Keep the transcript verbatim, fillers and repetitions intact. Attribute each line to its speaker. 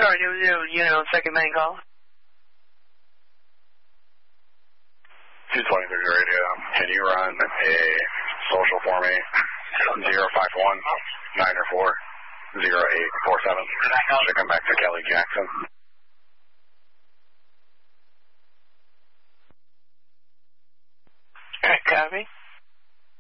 Speaker 1: Sorry, it was you know, second main call.
Speaker 2: two twenty-three radio. Can you run a social for me? zero five one nine four zero eight four seven. Should come back to Kelly Jackson.
Speaker 1: Alright, copy.